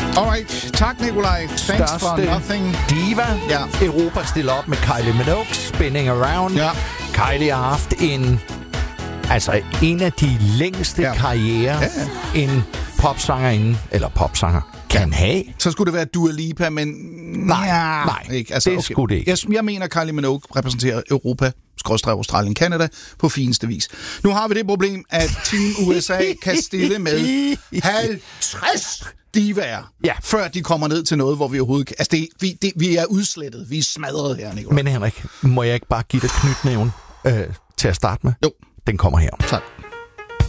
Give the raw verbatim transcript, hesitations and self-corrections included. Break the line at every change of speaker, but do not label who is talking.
Alright, tak Nikolaj. Thanks
Største
for nothing.
diva.
Ja.
Europa stiller op med Kylie Minogue, Spinning Around.
Ja.
Kylie har haft en... Altså, en af de længste
Ja.
karrierer,
Ja, ja.
en popsangerinde, eller popsanger, kan have.
Så skulle det være Dua Lipa, men...
Nej,
ja,
nej,
ikke. Altså,
det
okay.
skulle det ikke.
Jeg, jeg mener, Kylie Minogue repræsenterer Europa, skråstreg Australien, Canada, på fineste vis. Nu har vi det problem, at Team U S A kan stille med halvtreds divaer,
Ja.
før de kommer ned til noget, hvor vi overhovedet kan... Altså, det, vi, det, vi er udslettet. Vi er smadret her, Nicolai.
Men Henrik, må jeg ikke bare give dig knytnæven øh, til at starte med?
Jo.
Den kommer her.
Tak.